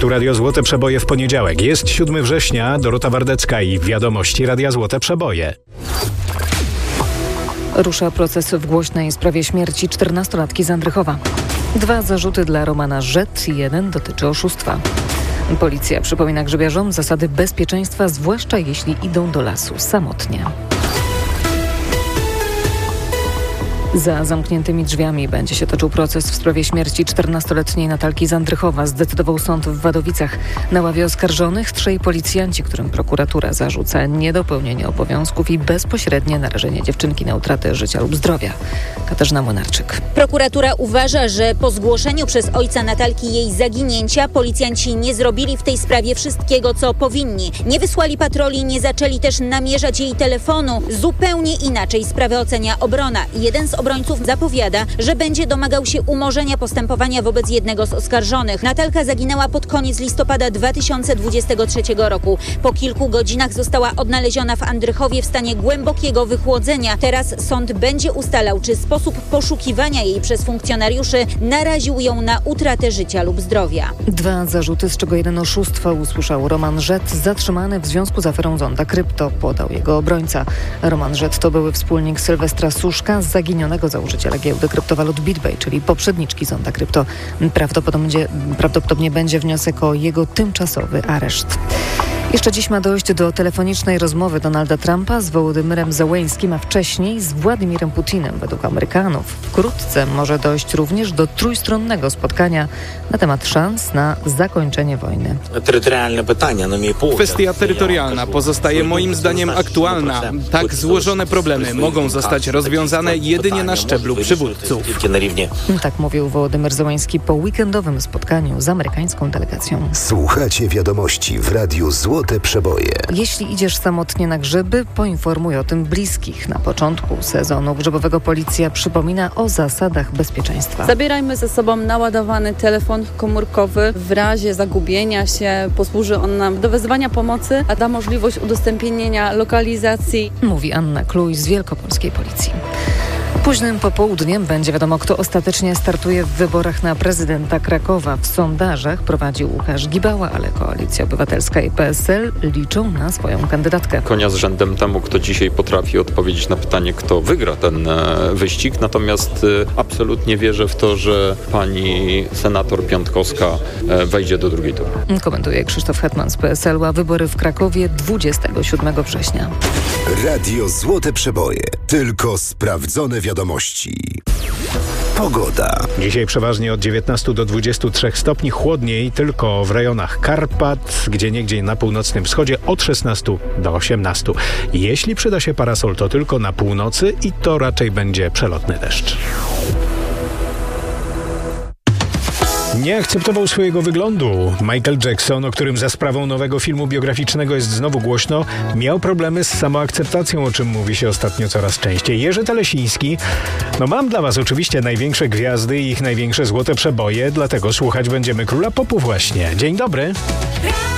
Tu Radio Złote Przeboje w poniedziałek. Jest 7 września, Dorota Wardecka i wiadomości Radia Złote Przeboje. Rusza proces w głośnej sprawie śmierci 14-latki z Andrychowa. 2 zarzuty dla Romana Rzet, 1 dotyczy oszustwa. Policja przypomina grzybiarzom zasady bezpieczeństwa, zwłaszcza jeśli idą do lasu samotnie. Za zamkniętymi drzwiami będzie się toczył proces w sprawie śmierci 14-letniej Natalki z Andrychowa, zdecydował sąd w Wadowicach. Na ławie oskarżonych 3 policjanci, którym prokuratura zarzuca niedopełnienie obowiązków i bezpośrednie narażenie dziewczynki na utratę życia lub zdrowia. Katarzyna Młynarczyk. Prokuratura uważa, że po zgłoszeniu przez ojca Natalki jej zaginięcia policjanci nie zrobili w tej sprawie wszystkiego, co powinni. Nie wysłali patroli, nie zaczęli też namierzać jej telefonu. Zupełnie inaczej sprawę ocenia obrona. Jeden z obrońców zapowiada, że będzie domagał się umorzenia postępowania wobec jednego z oskarżonych. Natalka zaginęła pod koniec listopada 2023 roku. Po kilku godzinach została odnaleziona w Andrychowie w stanie głębokiego wychłodzenia. Teraz sąd będzie ustalał, czy sposób poszukiwania jej przez funkcjonariuszy naraził ją na utratę życia lub zdrowia. 2 zarzuty, z czego 1 oszustwa, usłyszał Roman Rzet, zatrzymany w związku z aferą Zonda Krypto, podał jego obrońca. Roman Rzet to były wspólnik Sylwestra Suszka, zaginionego założyciela giełdy kryptowalut BitBay, czyli poprzedniczki Zonda Krypto. Prawdopodobnie będzie wniosek o jego tymczasowy areszt. Jeszcze dziś ma dojść do telefonicznej rozmowy Donalda Trumpa z Wołodymyrem Zełeńskim, a wcześniej z Władimirem Putinem, według Amerykanów. Wkrótce może dojść również do trójstronnego spotkania na temat szans na zakończenie wojny. Kwestia terytorialna pozostaje moim zdaniem aktualna. Tak złożone problemy mogą zostać rozwiązane jedynie na szczeblu przywódców. Tak mówił Wołodymyr Zełeński po weekendowym spotkaniu z amerykańską delegacją. Słuchacie wiadomości w Radiu Złote Przeboje. Jeśli idziesz samotnie na grzyby, poinformuj o tym bliskich. Na początku sezonu grzybowego policja przypomina o zasadach bezpieczeństwa. Zabierajmy ze sobą naładowany telefon komórkowy. W razie zagubienia się posłuży on nam do wezwania pomocy, a da możliwość udostępnienia lokalizacji. Mówi Anna Kluj z Wielkopolskiej Policji. Późnym popołudniem będzie wiadomo, kto ostatecznie startuje w wyborach na prezydenta Krakowa. W sondażach prowadzi Łukasz Gibała, ale Koalicja Obywatelska i PSL liczą na swoją kandydatkę. Konia z rzędem temu, kto dzisiaj potrafi odpowiedzieć na pytanie, kto wygra ten wyścig. Natomiast absolutnie wierzę w to, że pani senator Piątkowska wejdzie do drugiej tury. Komentuje Krzysztof Hetman z PSL-u, a wybory w Krakowie 27 września. Radio Złote Przeboje. Tylko sprawdzone wiadomości. Pogoda. Dzisiaj przeważnie od 19 do 23 stopni, chłodniej tylko w rejonach Karpat, gdzieniegdzie na północnym wschodzie od 16 do 18. Jeśli przyda się parasol, to tylko na północy i to raczej będzie przelotny deszcz. Nie akceptował swojego wyglądu. Michael Jackson, o którym za sprawą nowego filmu biograficznego jest znowu głośno, miał problemy z samoakceptacją, o czym mówi się ostatnio coraz częściej. Jerzy Telesiński. Mam dla was oczywiście największe gwiazdy i ich największe złote przeboje, dlatego słuchać będziemy Króla Popu właśnie. Dzień dobry.